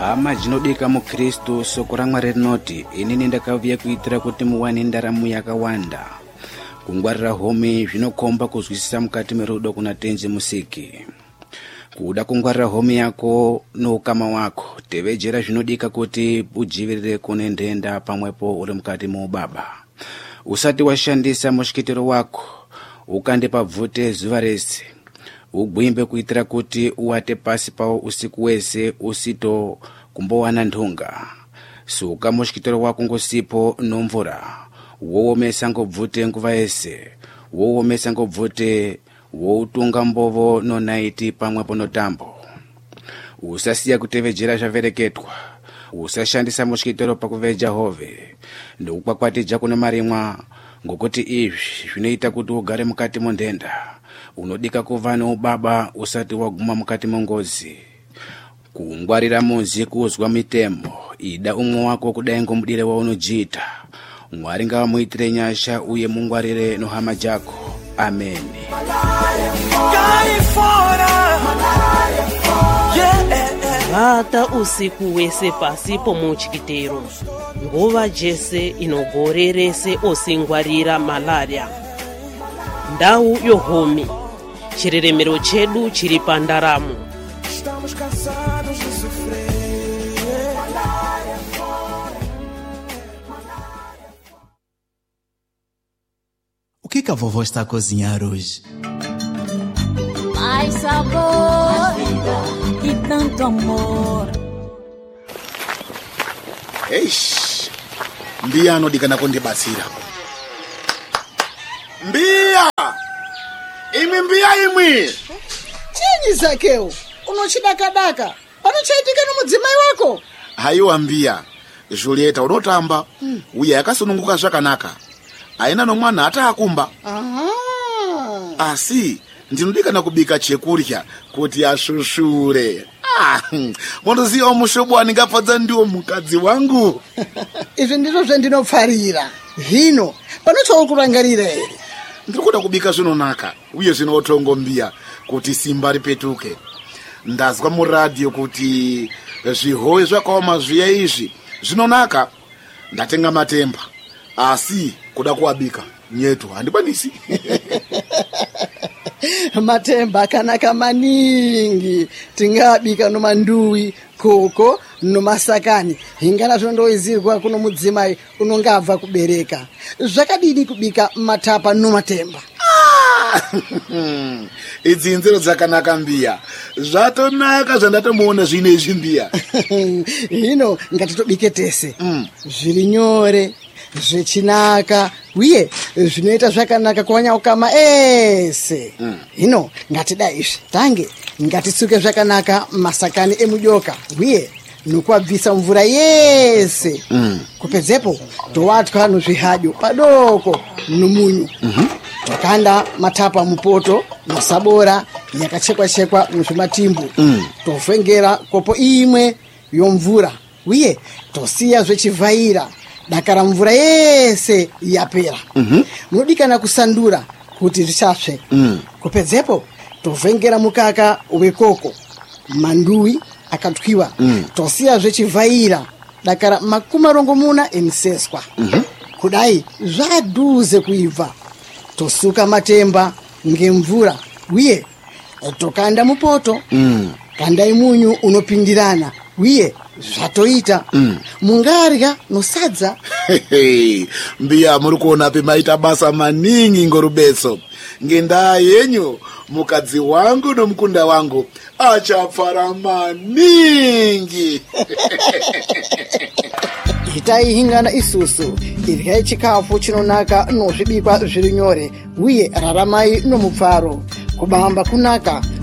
Hama dzinodika mu Kristu, soko ra Mwari rinoti inini ndakauya kuitira kuti muwane ndaramo yakawanda. Kungwarira home zvinokomba kuzwisisa mukati merudo kuna Tenzi Musiki. Kuda kungwarira home yako noukama wako, tevedzera zvinodika kuti udzivirire kune ndenda pamwepo uri mukati muubaba. Usati washandisa mushikitiro wako ukande pabvute zuva rese, ugwimbe kuitira kuti uwate pasi pawo usiku wese usito kumbowana ndunga. Suka mushikitiro wako ngosipo nomvura, woomesa ngobvute nguva yese, woomesa ngobvute woutunga mbovo nonaiti pamwepo notambo. Usasiya kutevedzera zvavereketwa, usashandisa mushikitiro pakuveja hove ndokukwakwatidza kuna marimwa, ngokuti izvi zvinoita kuti ugare mukati mondenda. Unodika kuva noubaba usati waguma mukati mongozi. Kungwarira muzi kuzwa mitemo, ida umwe wako kudai ngomudire waunojiita. Mwari ngavamuitire nyasha uye mungwarire nohama jako. Amen. Vata usiku wese pasi pomuchikitero, nguva jese inogorerese osingwarira malaria. Ndau yohome, chireremero chedu chiri pandaramo. O que a vovó está a cozinhar hoje? Mais sabor e tanto amor. Eish, Mbia anodikana kundibatsira. Mbia! Imwi! Chinyi Zakeu? Unochidakadaka. Panochaitika nomudzimai wako? Haiwa Mbia, Julieta unotamba. Uye yakasununguka zvakanaka. Aina nomwana hata akumba. Aha. Asi, ndinodikana kubika chekurya kuti ashushure. Monoziva mushobo aningafadza ndiwo mukadzi wangu. Izvi ndizvo zvandinopfarira. Hino, panochaukurangarira here? Ndikuda kubika zvinonaka, uye zvinotongo Mbia, kuti simba ripetuke. Ndazwa muradio kuti zvihowe zvakaoma zviya izvi zvinonaka. Ndatenga matemba, asi kuda kuabika nyetu handikwanisi. Matemba akanaka maningi. Tingabika nomanduwi, koko, nomasakani. Hingana zvondoizirwa kuno mudzimai unongabva kubereka. Zvakadini kubika matapa nomatemba? Idzinziro dzakanaka Mbia. Zvatonaka zvandatomuona zvine izvi Mbia. Hino ngatitobike tese. Zviri nyore, zvechinaka, uye zvinoita zvakanaka kuwanya ukama ese. Hino ngatida izvi. Tange ngatisuke zvakanaka masakani emujoka, uye nokuabvisa mvura yese. Kupedzepo towatwa nozvihadyo padoko nomunyu. Tokanda matapa mupoto masabora yakachekwa muzvimatimbu. Tovhengera kopo imwe yomvura, uye tosiya zvechivhaira dakara mvura yese yapera. Munodikana kusandura kuti zvisapsve. Kupedzepo tovhengera mukaka wekoko, manduwi akatwiwa. Tosiya zvechivhaira dakara 40 emiseswa. Kudai zvaduze kuibva. Tosuka matemba ngemvura, uye tokanda mupoto. Kandai munyu unopindirana, uye zvatoita. Mungarya nosadza. Mbia muri kuona pemaita basa maningi ngorubetso. Ngendaa yenyu mukadzi wangu nomukunda wangu achapfara maningi. Itai hingana isusu, iryai chikafu chinonaka nozvibikwa zviri nyore, uye raramai nomupfaro. Kubamba kunaka